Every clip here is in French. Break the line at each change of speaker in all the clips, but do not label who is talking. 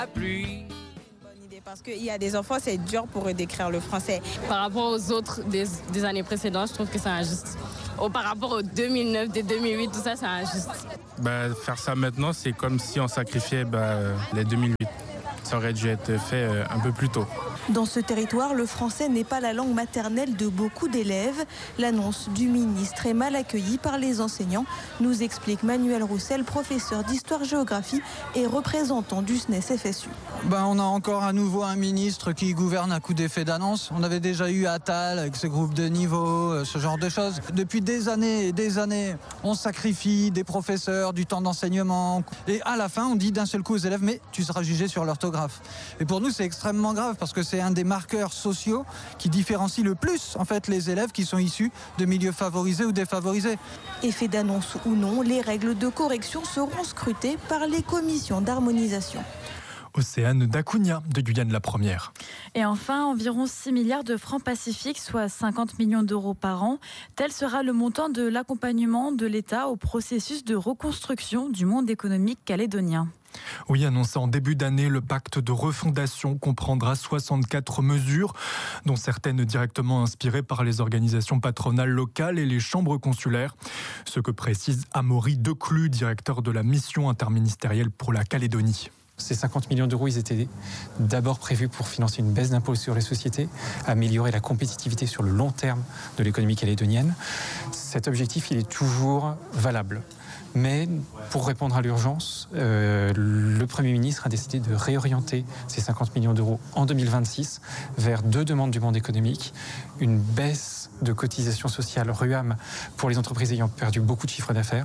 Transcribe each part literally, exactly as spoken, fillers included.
La pluie.
Parce qu'il y a des enfants, c'est dur pour eux d'écrire le français.
Par rapport aux autres des, des années précédentes, je trouve que c'est injuste. Oh, par rapport aux deux mille neuf, des deux mille huit, tout ça, c'est injuste.
Bah, faire ça maintenant, c'est comme si on sacrifiait bah, les deux mille huit. Ça aurait dû être fait euh, un peu plus tôt.
Dans ce territoire, le français n'est pas la langue maternelle de beaucoup d'élèves. L'annonce du ministre est mal accueillie par les enseignants, nous explique Manuel Roussel, professeur d'histoire-géographie et représentant du S N E S F S U.
Ben, on a encore à nouveau un ministre qui gouverne à coup d'effet d'annonce. On avait déjà eu Attal avec ce groupe de niveau, ce genre de choses. Depuis des années et des années, on sacrifie des professeurs, du temps d'enseignement. Et à la fin, on dit d'un seul coup aux élèves, mais tu seras jugé sur l'orthographe. Et pour nous, c'est extrêmement grave parce que c'est un des marqueurs sociaux qui différencie le plus en fait les élèves qui sont issus de milieux favorisés ou défavorisés.
Effet d'annonce ou non, les règles de correction seront scrutées par les commissions d'harmonisation.
Océane d'Acunha de Guyane la Première.
Et enfin, environ six milliards de francs pacifiques, soit cinquante millions d'euros par an. Tel sera le montant de l'accompagnement de l'État au processus de reconstruction du monde économique calédonien.
Oui, annoncé en début d'année, le pacte de refondation comprendra soixante-quatre mesures, dont certaines directement inspirées par les organisations patronales locales et les chambres consulaires. Ce que précise Amaury Declus, directeur de la mission interministérielle pour la Calédonie.
Ces cinquante millions d'euros, ils étaient d'abord prévus pour financer une baisse d'impôts sur les sociétés, améliorer la compétitivité sur le long terme de l'économie calédonienne. Cet objectif, il est toujours valable. Mais pour répondre à l'urgence, euh, le Premier ministre a décidé de réorienter ces cinquante millions d'euros en deux mille vingt-six vers deux demandes du monde économique. Une baisse de cotisation sociale R U A M pour les entreprises ayant perdu beaucoup de chiffre d'affaires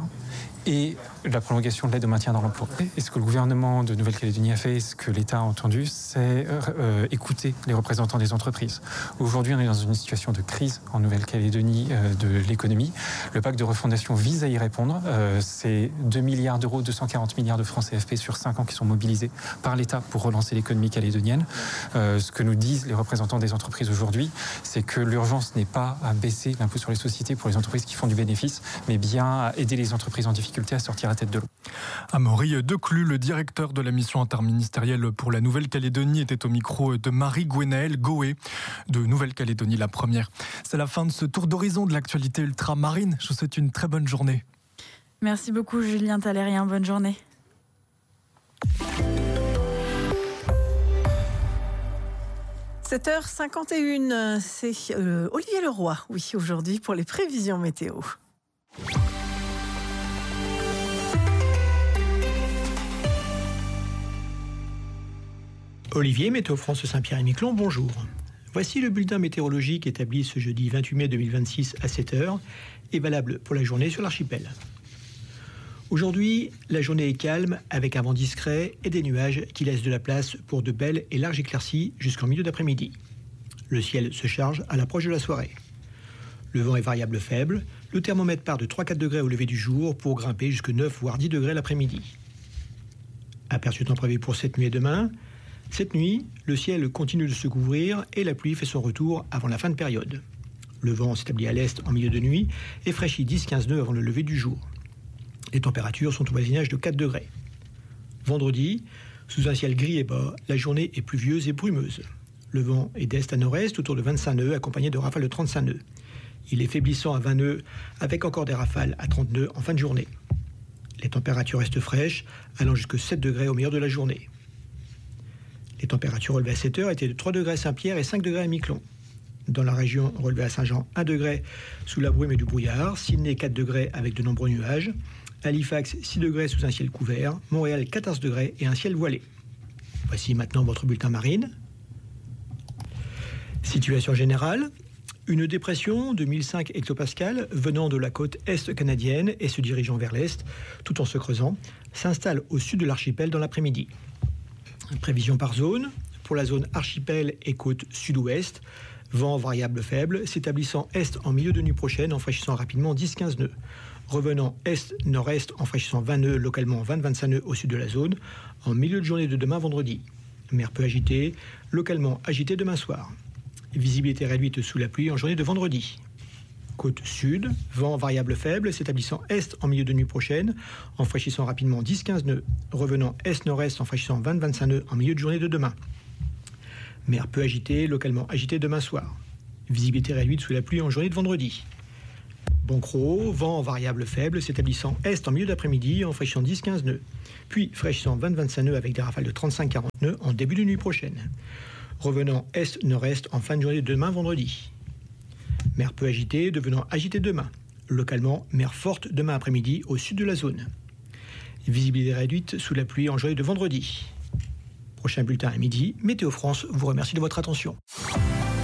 et la prolongation de l'aide au maintien dans l'emploi. Et ce que le gouvernement de Nouvelle-Calédonie a fait, ce que l'État a entendu, c'est euh, écouter les représentants des entreprises. Aujourd'hui, on est dans une situation de crise en Nouvelle-Calédonie euh, de l'économie. Le pacte de refondation vise à y répondre. Euh, c'est deux milliards d'euros, deux cent quarante milliards de francs C F P sur cinq ans qui sont mobilisés par l'État pour relancer l'économie calédonienne. Euh, ce que nous disent les représentants des entreprises aujourd'hui, c'est que l'urgence n'est pas à baisser l'impôt sur les sociétés pour les entreprises qui font du bénéfice, mais bien à aider les entreprises en difficulté à sortir la tête de l'eau.
Amaury Declus, le directeur de la mission interministérielle pour la Nouvelle-Calédonie, était au micro de Marie-Gwenaëlle Goé de Nouvelle-Calédonie la Première. C'est la fin de ce tour d'horizon de l'actualité ultramarine. Je vous souhaite une très bonne journée.
Merci beaucoup Julien Talérien, bonne journée.
sept heures cinquante et une, c'est euh, Olivier Leroy, oui, aujourd'hui pour les prévisions météo.
Olivier, Météo France Saint-Pierre-et-Miquelon, bonjour. Voici le bulletin météorologique établi ce jeudi vingt-huit mai deux mille vingt-six à sept heures et valable pour la journée sur l'archipel. Aujourd'hui, la journée est calme avec un vent discret et des nuages qui laissent de la place pour de belles et larges éclaircies jusqu'en milieu d'après-midi. Le ciel se charge à l'approche de la soirée. Le vent est variable faible, le thermomètre part de trois à quatre degrés au lever du jour pour grimper jusqu'à neuf voire dix degrés l'après-midi. Aperçu temps prévu pour cette nuit et demain. Cette nuit, le ciel continue de se couvrir et la pluie fait son retour avant la fin de période. Le vent s'établit à l'est en milieu de nuit et fraîchit dix à quinze nœuds avant le lever du jour. Les températures sont au voisinage de quatre degrés. Vendredi, sous un ciel gris et bas, la journée est pluvieuse et brumeuse. Le vent est d'est à nord-est autour de vingt-cinq nœuds accompagné de rafales de trente-cinq nœuds. Il est faiblissant à vingt nœuds avec encore des rafales à trente nœuds en fin de journée. Les températures restent fraîches, allant jusqu'à sept degrés au meilleur de la journée. Les températures relevées à sept heures étaient de trois degrés à Saint-Pierre et cinq degrés à Miquelon. Dans la région relevée à Saint-Jean, un degré sous la brume et du brouillard. Sydney, quatre degrés avec de nombreux nuages. Halifax, six degrés sous un ciel couvert. Montréal, quatorze degrés et un ciel voilé. Voici maintenant votre bulletin marine. Situation générale. Une dépression de mille cinq hectopascales venant de la côte est canadienne et se dirigeant vers l'est, tout en se creusant, s'installe au sud de l'archipel dans l'après-midi. Prévision par zone. Pour la zone archipel et côte sud-ouest, vent variable faible, s'établissant est en milieu de nuit prochaine en fraîchissant rapidement dix à quinze nœuds. Revenant est-nord-est en fraîchissant vingt nœuds, localement vingt à vingt-cinq nœuds au sud de la zone, en milieu de journée de demain vendredi. Mer peu agitée, localement agitée demain soir. Visibilité réduite sous la pluie en journée de vendredi. Côte sud, vent variable faible, s'établissant est en milieu de nuit prochaine, en fraîchissant rapidement dix à quinze nœuds, revenant est-nord-est en fraîchissant vingt à vingt-cinq nœuds en milieu de journée de demain. Mer peu agitée, localement agitée demain soir. Visibilité réduite sous la pluie en journée de vendredi. Boncro, vent variable faible, s'établissant est en milieu d'après-midi, en fraîchissant dix à quinze nœuds, puis fraîchissant vingt à vingt-cinq nœuds avec des rafales de trente-cinq à quarante nœuds en début de nuit prochaine. Revenant est-nord-est en fin de journée de demain vendredi. Mer peu agitée, devenant agitée demain. Localement, mer forte demain après-midi au sud de la zone. Visibilité réduite sous la pluie en journée de vendredi. Prochain bulletin à midi. Météo France vous remercie de votre attention.